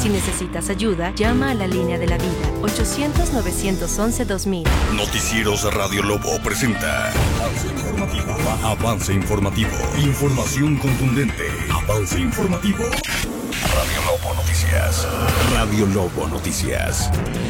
Si necesitas ayuda, llama a la línea de la vida, 800-911-2000. Noticieros Radio Lobo presenta Avance Informativo. Información contundente. Avance Informativo. Radio Lobo Noticias. Radio Lobo Noticias.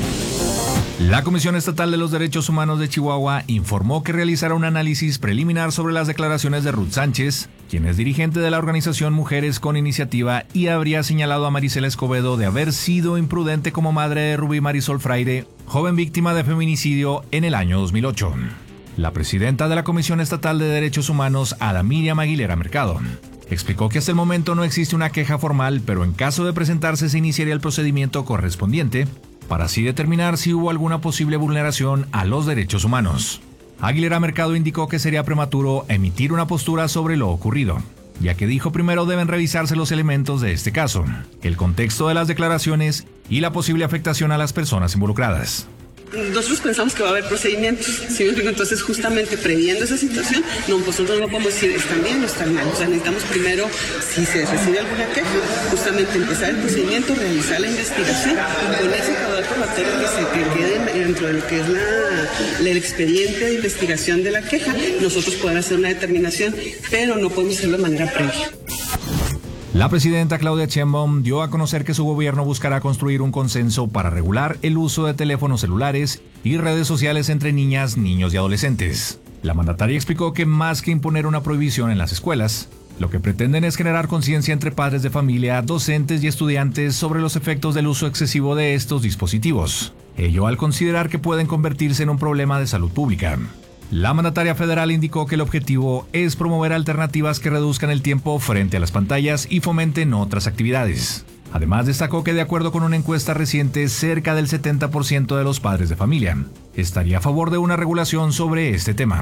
La Comisión Estatal de los Derechos Humanos de Chihuahua informó que realizará un análisis preliminar sobre las declaraciones de Ruth Sánchez, quien es dirigente de la organización Mujeres con Iniciativa y habría señalado a Marisela Escobedo de haber sido imprudente como madre de Rubí Marisol Fraire, joven víctima de feminicidio en el año 2008. La presidenta de la Comisión Estatal de Derechos Humanos, Ada Miriam Aguilera Mercado, explicó que hasta el momento no existe una queja formal, pero en caso de presentarse se iniciaría el procedimiento correspondiente para así determinar si hubo alguna posible vulneración a los derechos humanos. Aguilera Mercado indicó que sería prematuro emitir una postura sobre lo ocurrido, ya que dijo primero deben revisarse los elementos de este caso, el contexto de las declaraciones y la posible afectación a las personas involucradas. Nosotros pensamos que va a haber procedimientos, ¿sí me explico? Entonces justamente previendo esa situación, nosotros no podemos decir están bien o están mal, o sea, necesitamos primero, si se recibe alguna queja, justamente empezar el procedimiento, realizar la investigación, con ese caudal probatorio que quede dentro de lo que es el expediente de investigación de la queja, nosotros poder hacer una determinación, pero no podemos hacerlo de manera previa. La presidenta Claudia Sheinbaum dio a conocer que su gobierno buscará construir un consenso para regular el uso de teléfonos celulares y redes sociales entre niñas, niños y adolescentes. La mandataria explicó que más que imponer una prohibición en las escuelas, lo que pretenden es generar conciencia entre padres de familia, docentes y estudiantes sobre los efectos del uso excesivo de estos dispositivos. Ello al considerar que pueden convertirse en un problema de salud pública. La mandataria federal indicó que el objetivo es promover alternativas que reduzcan el tiempo frente a las pantallas y fomenten otras actividades. Además, destacó que de acuerdo con una encuesta reciente, cerca del 70% de los padres de familia estaría a favor de una regulación sobre este tema.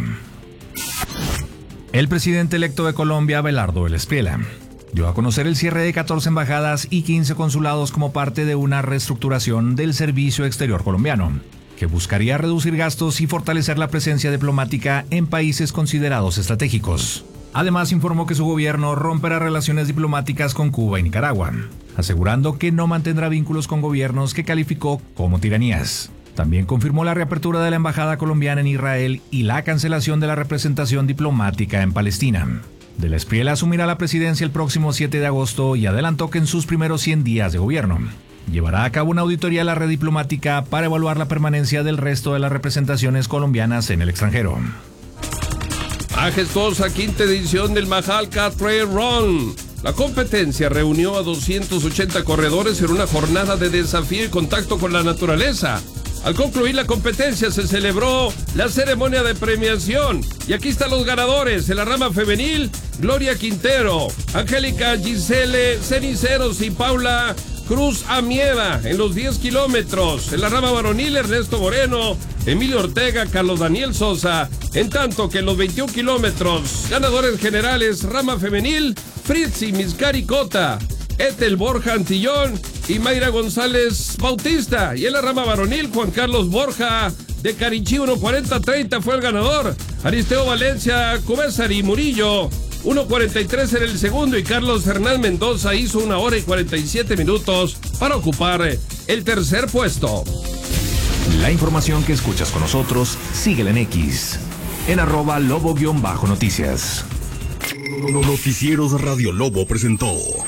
El presidente electo de Colombia, Abelardo del Espriella, dio a conocer el cierre de 14 embajadas y 15 consulados como parte de una reestructuración del servicio exterior colombiano, que buscaría reducir gastos y fortalecer la presencia diplomática en países considerados estratégicos. Además, informó que su gobierno romperá relaciones diplomáticas con Cuba y Nicaragua, asegurando que no mantendrá vínculos con gobiernos que calificó como tiranías. También confirmó la reapertura de la embajada colombiana en Israel y la cancelación de la representación diplomática en Palestina. De la Espriella asumirá la presidencia el próximo 7 de agosto y adelantó que en sus primeros 100 días de gobierno llevará a cabo una auditoría a la red diplomática para evaluar la permanencia del resto de las representaciones colombianas en el extranjero. Majestuosa quinta edición del Majalca Trail Run. La competencia reunió a 280 corredores en una jornada de desafío y contacto con la naturaleza. Al concluir la competencia se celebró la ceremonia de premiación. Y aquí están los ganadores. En la rama femenil, Gloria Quintero, Angélica Gisele Ceniceros y Paula Cruz Amieva en los 10 kilómetros. En la rama varonil, Ernesto Moreno, Emilio Ortega, Carlos Daniel Sosa. En tanto que en los 21 kilómetros, ganadores generales, rama femenil, Fritzi Miscari Cota, Ethel Borja Antillón y Mayra González Bautista. Y en la rama varonil, Juan Carlos Borja de Carichí 1:40:30 fue el ganador. Aristeo Valencia Cubésari Murillo 1:43 en el segundo y Carlos Hernán Mendoza hizo 1 hora y 47 minutos para ocupar el tercer puesto. La información que escuchas con nosotros, síguela en X, en @lobo_noticias. Noticieros Radio Lobo presentó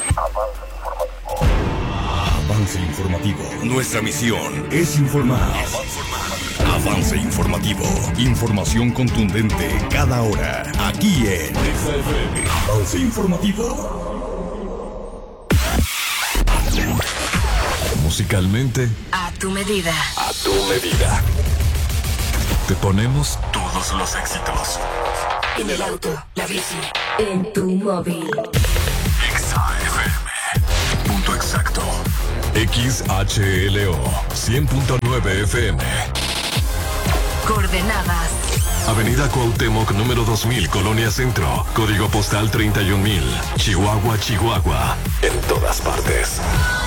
Avance Informativo. Nuestra misión es informar. Avance Informativo. Información contundente cada hora. Aquí en Avance Informativo. Musicalmente, A tu medida. a tu medida. Te ponemos todos los éxitos. En el auto, la bici, en tu móvil. XAFM. Punto exacto. XHLO 100.9 FM. Coordenadas. Avenida Cuauhtémoc, número 2000, Colonia Centro. Código postal 31000. Chihuahua, Chihuahua. En todas partes.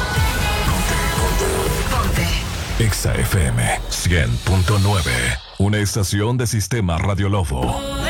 Ponte. XAFM 100.9. Una estación de Sistema Radio Lobo.